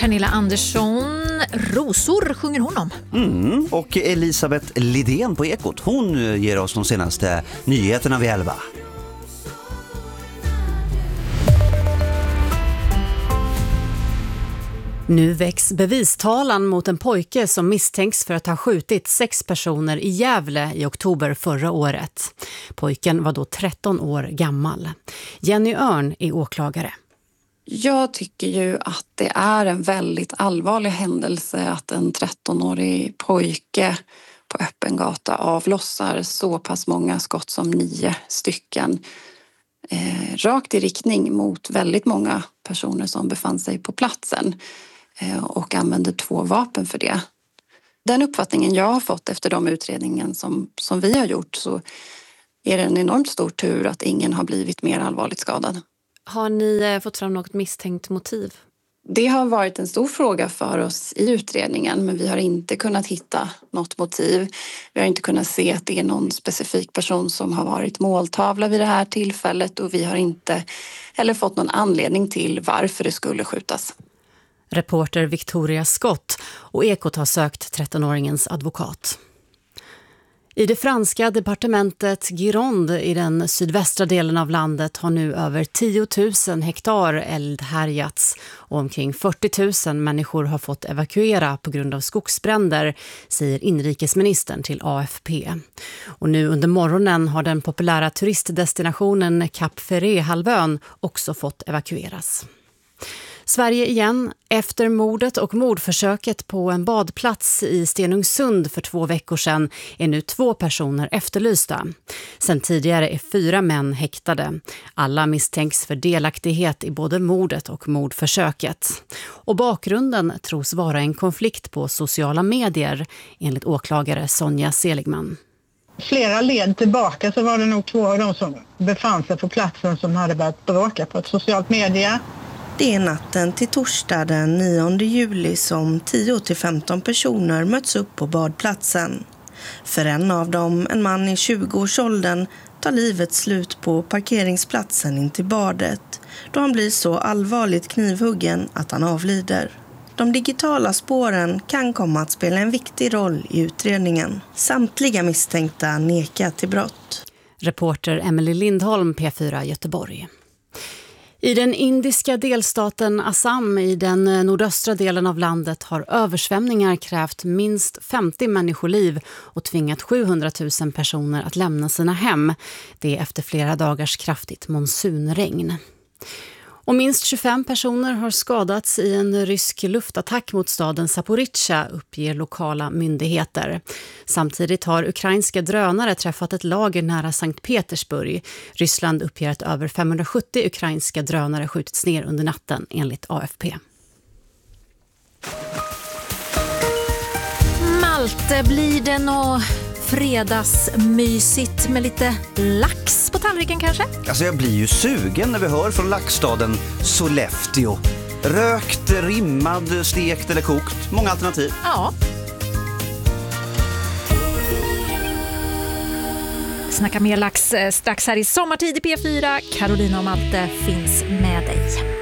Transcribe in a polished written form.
Pernilla Andersson. Rosor sjunger hon om. Och Elisabeth Lidén på Ekot. Hon ger oss de senaste nyheterna vid 11. Nu väcks bevistalan mot en pojke som misstänks för att ha skjutit 6 personer i Gävle i oktober förra året. Pojken var då 13 år gammal. Jenny Örn är åklagare. Jag tycker ju att det är en väldigt allvarlig händelse att en 13-årig pojke på öppen gata avlossar så pass många skott som 9 stycken. Rakt i riktning mot väldigt många personer som befann sig på platsen och använde 2 vapen för det. Den uppfattningen jag har fått efter de utredningen som vi har gjort, så är det en enormt stor tur att ingen har blivit mer allvarligt skadad. Har ni fått fram något misstänkt motiv? Det har varit en stor fråga för oss i utredningen, men vi har inte kunnat hitta något motiv. Vi har inte kunnat se att det är någon specifik person som har varit måltavla vid det här tillfället, och vi har inte heller fått någon anledning till varför det skulle skjutas. Reporter Victoria Scott och Ekot har sökt 13-åringens advokat. I det franska departementet Gironde i den sydvästra delen av landet har nu över 10 000 hektar eldhärjats och omkring 40 000 människor har fått evakuera på grund av skogsbränder, säger inrikesministern till AFP. Och nu under morgonen har den populära turistdestinationen Cap Ferret-halvön också fått evakueras. Sverige igen. Efter mordet och mordförsöket på en badplats i Stenungsund för 2 veckor sedan är nu 2 personer efterlysta. Sen tidigare är 4 män häktade. Alla misstänks för delaktighet i både mordet och mordförsöket. Och bakgrunden tros vara en konflikt på sociala medier, enligt åklagare Sonja Seligman. Flera led tillbaka så var det nog 2 av dem som befann sig på platsen som hade börjat bråka på ett socialt medie. Det är natten till torsdag den 9 juli som 10-15 personer möts upp på badplatsen. För en av dem, en man i 20-årsåldern, tar livet slut på parkeringsplatsen in till badet, då han blir så allvarligt knivhuggen att han avlider. De digitala spåren kan komma att spela en viktig roll i utredningen. Samtliga misstänkta nekar till brott. Reporter Emily Lindholm, P4 Göteborg. I den indiska delstaten Assam i den nordöstra delen av landet har översvämningar krävt minst 50 människoliv och tvingat 700 000 personer att lämna sina hem. Det är efter flera dagars kraftigt monsunregn. Och minst 25 personer har skadats i en rysk luftattack mot staden Zaporizjzja, uppger lokala myndigheter. Samtidigt har ukrainska drönare träffat ett lager nära Sankt Petersburg. Ryssland uppger att över 570 ukrainska drönare skjutits ner under natten, enligt AFP. Malte, blir det något fredagsmysigt med lite lax på tallriken kanske? Alltså jag blir ju sugen när vi hör från laxstaden Sollefteå. Rökt, rimmad, stekt eller kokt. Många alternativ. Ja. Snacka mer lax strax här i Sommartid i P4. Carolina och Malte finns med dig.